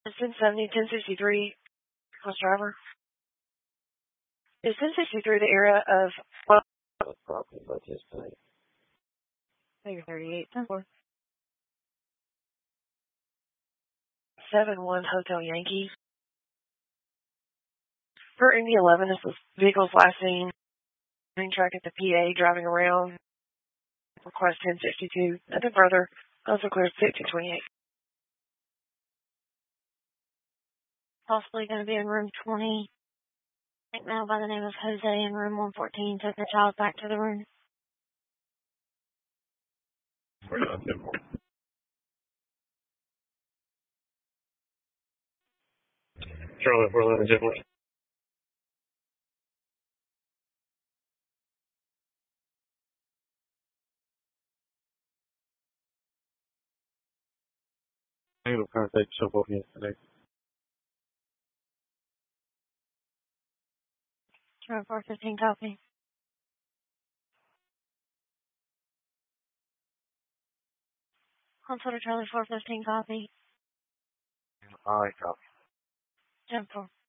It's 1070, 1063, bus driver. Is 1063 the area of... That's property by his place. Figure 38, 10-4. 71 Hotel Yankee. For Indy 11, this was vehicles last seen. Track at the PA, driving around. Request 1062. Nothing further. Also clear 1528. Possibly going to be in room 20. Now by the name of Jose in room 114. Took the child back to the room. Charlie 411 Jet. Angle contact show both yesterday. Room 415 copy. Console to Charlie 415 copy. Alright, copy. 10-4.